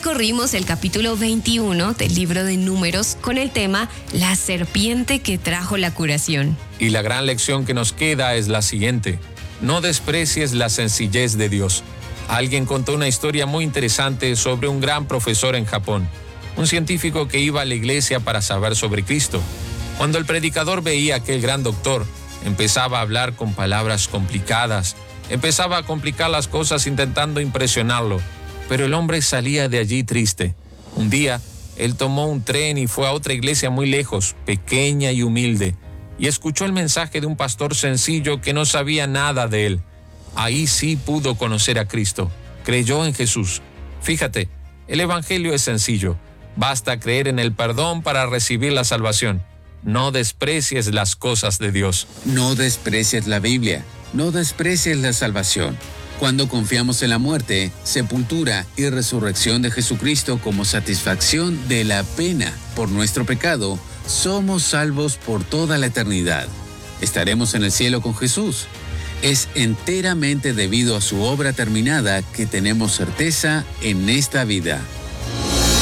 recorrimos el capítulo 21 del libro de Números con el tema La serpiente que trajo la curación. Y la gran lección que nos queda es la siguiente: no desprecies la sencillez de Dios. Alguien contó una historia muy interesante sobre un gran profesor en Japón, un científico que iba a la iglesia para saber sobre Cristo. Cuando el predicador veía a aquel gran doctor, empezaba a hablar con palabras complicadas, empezaba a complicar las cosas intentando impresionarlo, pero el hombre salía de allí triste. Un día, él tomó un tren y fue a otra iglesia muy lejos, pequeña y humilde, y escuchó el mensaje de un pastor sencillo que no sabía nada de él. Ahí sí pudo conocer a Cristo, creyó en Jesús. Fíjate, el evangelio es sencillo, basta creer en el perdón para recibir la salvación. No desprecies las cosas de Dios. No desprecies la Biblia, no desprecies la salvación. Cuando confiamos en la muerte, sepultura y resurrección de Jesucristo como satisfacción de la pena por nuestro pecado, somos salvos por toda la eternidad. Estaremos en el cielo con Jesús. Es enteramente debido a su obra terminada que tenemos certeza en esta vida.